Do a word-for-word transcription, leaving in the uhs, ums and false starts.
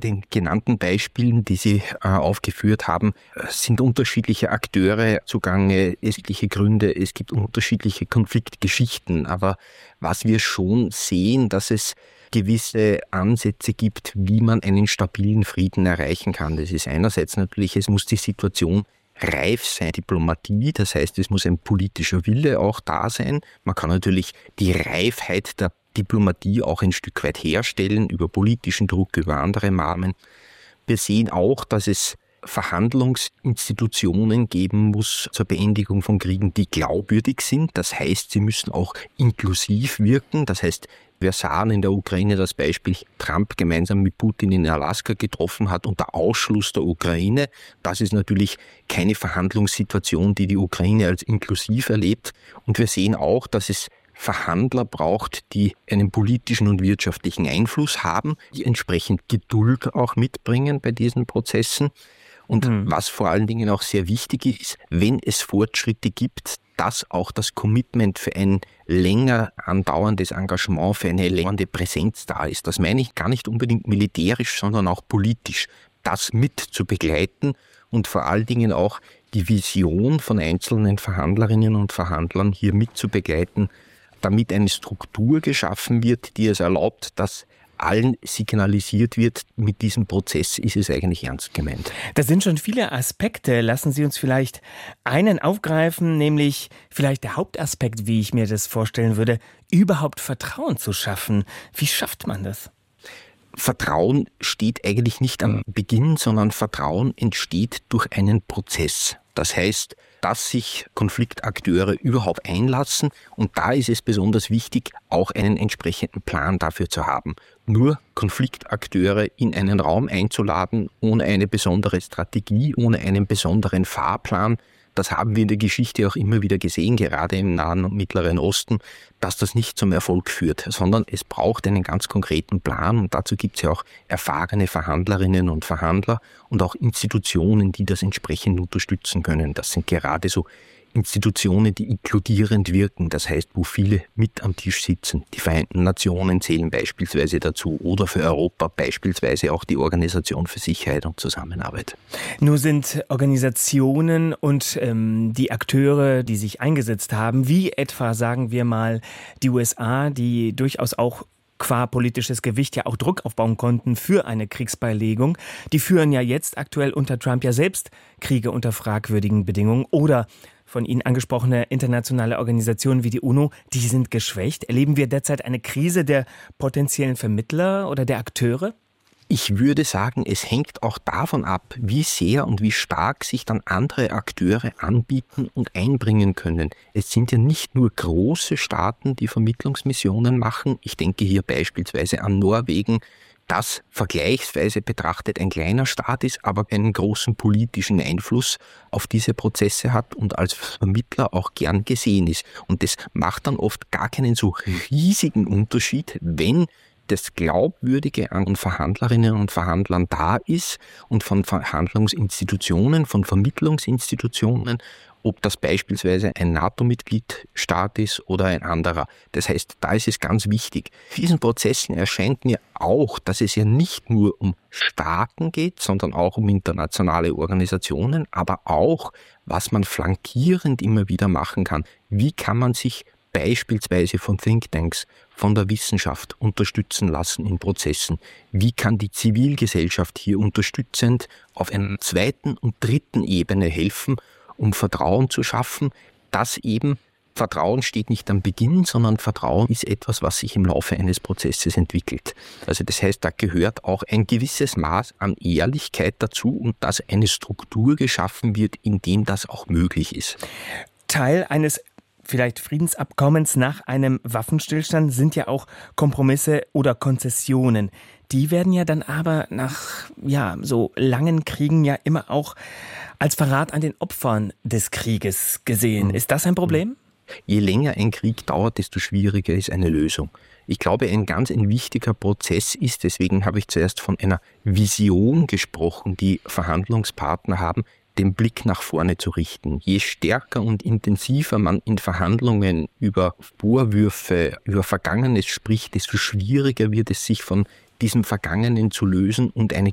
den genannten Beispielen, die Sie äh, aufgeführt haben, sind unterschiedliche Akteure zugange, es gibt unterschiedliche Gründe, es gibt unterschiedliche Konfliktgeschichten. Aber was wir schon sehen, dass es gewisse Ansätze gibt, wie man einen stabilen Frieden erreichen kann. Das ist einerseits natürlich, es muss die Situation reif sein, Diplomatie, das heißt, es muss ein politischer Wille auch da sein. Man kann natürlich die Reifheit der Diplomatie auch ein Stück weit herstellen, über politischen Druck, über andere Maßnahmen. Wir sehen auch, dass es Verhandlungsinstitutionen geben muss zur Beendigung von Kriegen, die glaubwürdig sind. Das heißt, sie müssen auch inklusiv wirken. Das heißt, wir sahen in der Ukraine das Beispiel, Trump gemeinsam mit Putin in Alaska getroffen hat unter Ausschluss der Ukraine. Das ist natürlich keine Verhandlungssituation, die die Ukraine als inklusiv erlebt. Und wir sehen auch, dass es Verhandler braucht, die einen politischen und wirtschaftlichen Einfluss haben, die entsprechend Geduld auch mitbringen bei diesen Prozessen. Und mhm. was vor allen Dingen auch sehr wichtig ist, wenn es Fortschritte gibt, dass auch das Commitment für ein länger andauerndes Engagement, für eine längere Präsenz da ist. Das meine ich gar nicht unbedingt militärisch, sondern auch politisch, das mit zu begleiten und vor allen Dingen auch die Vision von einzelnen Verhandlerinnen und Verhandlern hier mit zu begleiten, damit eine Struktur geschaffen wird, die es erlaubt, dass allen signalisiert wird, mit diesem Prozess ist es eigentlich ernst gemeint. Das sind schon viele Aspekte. Lassen Sie uns vielleicht einen aufgreifen, nämlich vielleicht der Hauptaspekt, wie ich mir das vorstellen würde, überhaupt Vertrauen zu schaffen. Wie schafft man das? Vertrauen steht eigentlich nicht am Beginn, sondern Vertrauen entsteht durch einen Prozess. Das heißt, dass sich Konfliktakteure überhaupt einlassen, und da ist es besonders wichtig, auch einen entsprechenden Plan dafür zu haben. Nur Konfliktakteure in einen Raum einzuladen, ohne eine besondere Strategie, ohne einen besonderen Fahrplan, das haben wir in der Geschichte auch immer wieder gesehen, gerade im Nahen und Mittleren Osten, dass das nicht zum Erfolg führt, sondern es braucht einen ganz konkreten Plan, und dazu gibt es ja auch erfahrene Verhandlerinnen und Verhandler und auch Institutionen, die das entsprechend unterstützen können. Das sind gerade so Institutionen, die inkludierend wirken, das heißt, wo viele mit am Tisch sitzen. Die Vereinten Nationen zählen beispielsweise dazu oder für Europa beispielsweise auch die Organisation für Sicherheit und Zusammenarbeit. Nur sind Organisationen und ähm, die Akteure, die sich eingesetzt haben, wie etwa, sagen wir mal, die U S A, die durchaus auch qua politisches Gewicht ja auch Druck aufbauen konnten für eine Kriegsbeilegung. Die führen ja jetzt aktuell unter Trump ja selbst Kriege unter fragwürdigen Bedingungen. Oder von Ihnen angesprochene internationale Organisationen wie die UNO, die sind geschwächt. Erleben wir derzeit eine Krise der potenziellen Vermittler oder der Akteure? Ich würde sagen, es hängt auch davon ab, wie sehr und wie stark sich dann andere Akteure anbieten und einbringen können. Es sind ja nicht nur große Staaten, die Vermittlungsmissionen machen. Ich denke hier beispielsweise an Norwegen, das vergleichsweise betrachtet ein kleiner Staat ist, aber einen großen politischen Einfluss auf diese Prozesse hat und als Vermittler auch gern gesehen ist. Und das macht dann oft gar keinen so riesigen Unterschied, wenn das Glaubwürdige an Verhandlerinnen und Verhandlern da ist und von Verhandlungsinstitutionen, von Vermittlungsinstitutionen, ob das beispielsweise ein NATO-Mitgliedstaat ist oder ein anderer. Das heißt, da ist es ganz wichtig. Diesen Prozessen erscheint mir auch, dass es ja nicht nur um Staaten geht, sondern auch um internationale Organisationen, aber auch, was man flankierend immer wieder machen kann. Wie kann man sich beispielsweise von Thinktanks, von der Wissenschaft unterstützen lassen in Prozessen? Wie kann die Zivilgesellschaft hier unterstützend auf einer zweiten und dritten Ebene helfen, um Vertrauen zu schaffen, dass eben Vertrauen steht nicht am Beginn, sondern Vertrauen ist etwas, was sich im Laufe eines Prozesses entwickelt. Also das heißt, da gehört auch ein gewisses Maß an Ehrlichkeit dazu und dass eine Struktur geschaffen wird, in dem das auch möglich ist. Teil eines vielleicht Friedensabkommens nach einem Waffenstillstand sind ja auch Kompromisse oder Konzessionen. Die werden ja dann aber nach ja so langen Kriegen ja immer auch als Verrat an den Opfern des Krieges gesehen. Ist das ein Problem? Je länger ein Krieg dauert, desto schwieriger ist eine Lösung. Ich glaube, ein ganz ein wichtiger Prozess ist, deswegen habe ich zuerst von einer Vision gesprochen, die Verhandlungspartner haben, den Blick nach vorne zu richten. Je stärker und intensiver man in Verhandlungen über Vorwürfe, über Vergangenes spricht, desto schwieriger wird es, sich von diesem Vergangenen zu lösen und eine